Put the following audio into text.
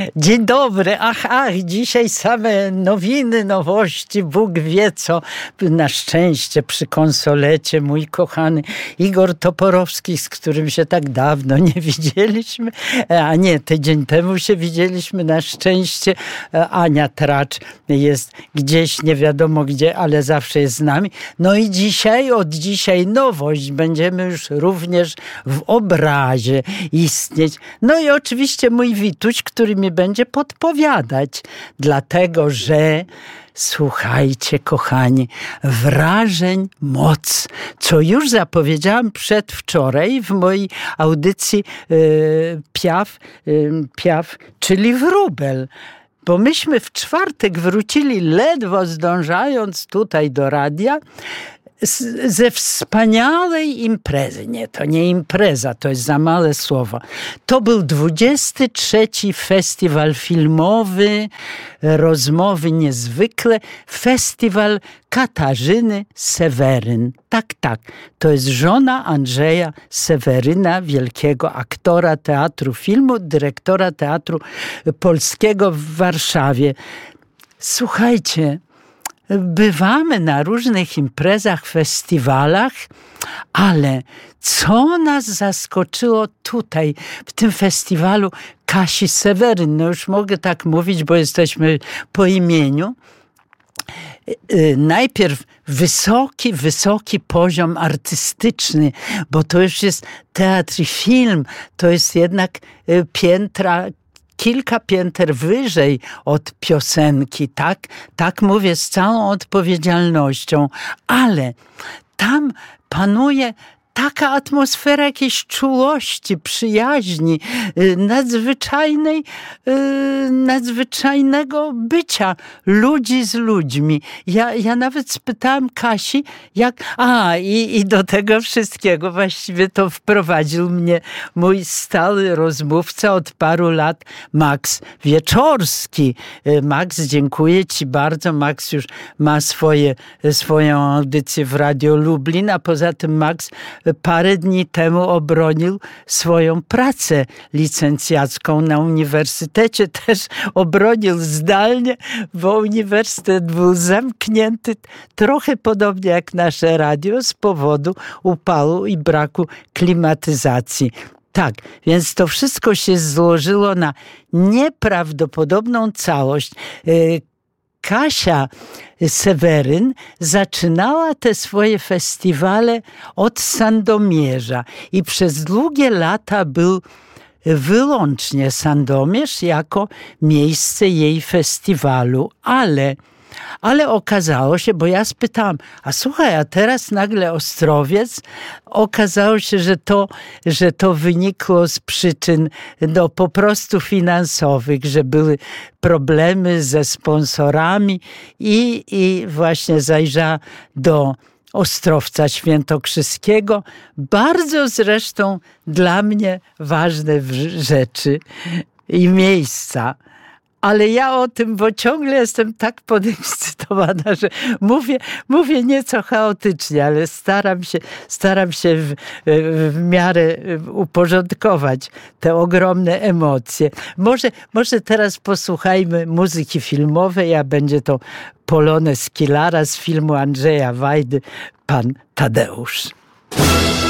Dzień dobry, ach, dzisiaj same nowiny, nowości, Bóg wie co. Na szczęście przy konsolecie mój kochany Igor Toporowski, z którym się tak dawno nie widzieliśmy, a nie, tydzień temu się widzieliśmy na szczęście. Ania Tracz jest gdzieś, nie wiadomo gdzie, ale zawsze jest z nami. No i od dzisiaj nowość, będziemy już również w obrazie istnieć. No i oczywiście mój Wituś, który mi będzie podpowiadać, dlatego że słuchajcie, kochani, wrażeń moc, co już zapowiedziałam przedwczoraj w mojej audycji Piaf, czyli Wróbel. Bo myśmy w czwartek wrócili, ledwo zdążając tutaj do radia, ze wspaniałej imprezy. Nie, to nie impreza, to jest za małe słowo. To był 23. festiwal filmowy, rozmowy niezwykle, festiwal Katarzyny Seweryn. Tak, to jest żona Andrzeja Seweryna, wielkiego aktora teatru filmu, dyrektora Teatru Polskiego w Warszawie. Słuchajcie, bywamy na różnych imprezach, festiwalach, ale co nas zaskoczyło tutaj, w tym festiwalu Kasi Seweryn, no już mogę tak mówić, bo jesteśmy po imieniu. Najpierw wysoki poziom artystyczny, bo to już jest teatr i film, to jest jednak kilka pięter wyżej od piosenki, tak mówię z całą odpowiedzialnością, ale tam panuje taka atmosfera jakiejś czułości, przyjaźni, nadzwyczajnego bycia ludzi z ludźmi. Ja nawet spytałam Kasi, i do tego wszystkiego właściwie to wprowadził mnie mój stały rozmówca od paru lat, Max Wieczorski. Max, dziękuję ci bardzo. Max już ma swoją audycję w Radio Lublin, a poza tym Max parę dni temu obronił swoją pracę licencjacką na uniwersytecie. Też obronił zdalnie, bo uniwersytet był zamknięty trochę podobnie jak nasze radio z powodu upału i braku klimatyzacji. Tak, więc to wszystko się złożyło na nieprawdopodobną całość. Kasia Seweryn zaczynała te swoje festiwale od Sandomierza i przez długie lata był wyłącznie Sandomierz jako miejsce jej festiwalu, ale okazało się, bo ja spytałam, a słuchaj, a teraz nagle Ostrowiec, okazało się, że to wynikło z przyczyn po prostu finansowych, że były problemy ze sponsorami i właśnie zajrzała do Ostrowca Świętokrzyskiego. Bardzo zresztą dla mnie ważne rzeczy i miejsca. Ale ja o tym, bo ciągle jestem tak podekscytowana, że mówię nieco chaotycznie, ale staram się w miarę uporządkować te ogromne emocje. Może teraz posłuchajmy muzyki filmowej, a będzie to Polonez Kilara z filmu Andrzeja Wajdy, Pan Tadeusz.